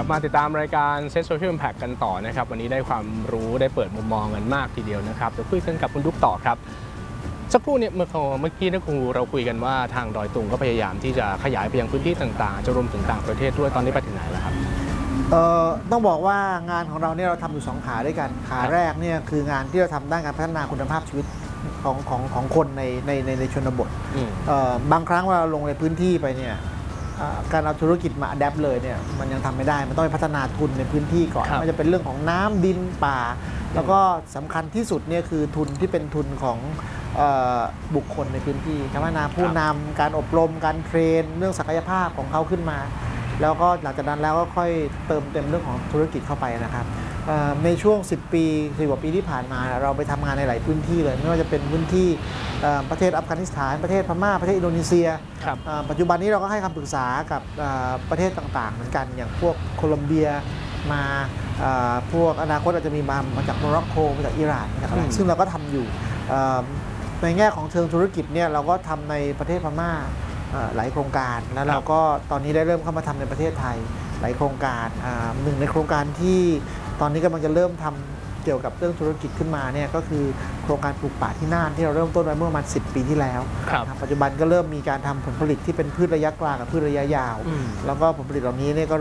ลับมาติดตามรายการ Set Social Impact กันต่อนะครับวันนี้ได้ความรู้ได้เปิดมุมมองกันมากทีเดียวนะครับเดี๋ยวคุยกันกับคุณดุ๊กต่อครับสักครู่เนี่ยเมื่อกี้นะครูเราคุยกันว่าทางดอยตุงก็พยายามที่จะขยายไปยังพื้นที่ต่างๆจะรวมถึงต่างประเทศด้วยตอนนี้ไปถึงไหนแล้วครับต้องบอกว่างานของเราเนี่ยเราทำอยู่2ขาด้วยกันขาแรกเนี่ยคืองานที่เราทำด้านการพัฒนาคุณภาพชีวิตของคนในชนบทบางครั้งเวลาเราลงในพื้นที่ไปเนี่ยการเอาธุรกิจมาอัดแอปเลยเนี่ยมันยังทำไม่ได้มันต้องไปพัฒนาทุนในพื้นที่ก่อนมันจะเป็นเรื่องของน้ำดินป่าแล้วก็สำคัญที่สุดเนี่ยคือทุนที่เป็นทุนของบุคคลในพื้นที่พัฒนาผู้นำการอบรมการเทรนเรื่องศักยภาพของเขาขึ้นมาแล้วก็หลังจากนั้นแล้วก็ค่อยเติมเต็มเรื่องของธุรกิจเข้าไปนะครับในช่วง10 ปี10 กว่าปีที่ผ่านมาเราไปทำงานในหลายพื้นที่เลยไม่ว่าจะเป็นพื้นที่ประเทศอัฟกานิสถานประเทศพม่าประเทศอินโดนีเซียปัจจุบันนี้เราก็ให้คำปรึกษากับประเทศต่างๆเหมือนกันอย่างพวกโคลอมเบียมาพวกอนาคตอาจจะมีมาจากโมร็อกโกมาจากอิหร่านมาจากอะไรซึ่งเราก็ทำอยู่ในแง่ของเชิงธุรกิจเนี่ยเราก็ทำในประเทศพม่าหลายโครงการแล้วเราก็ตอนนี้ได้เริ่มเข้ามาทำในประเทศไทยหลายโครงการหนึ่งในโครงการที่ตอนนี้กำลังจะเริ่มทำเกี่ยวกับเรื่องธุรกิจขึ้นมาเนี่ยก็คือโครงการปลูกป่าที่น่านที่เราเริ่มต้นไว้เมื่อประมาณ10 ปีที่แล้วปัจจุบันก็เริ่มมีการทำผลผลิตที่เป็นพืชระยะกลางกับพืชระยะยาวแล้วก็ผลผลิตเหล่านี้เนี่ยก็